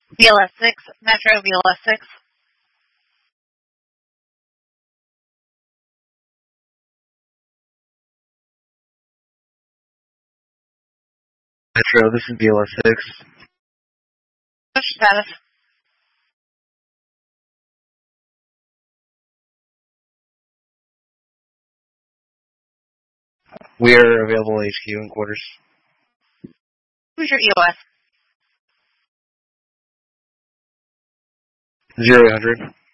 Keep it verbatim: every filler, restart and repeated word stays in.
B L S six, Metro B L S six. Metro, this is B L S six. Push status. We are available H Q in quarters. Who's your E O S? Zero eight hundred.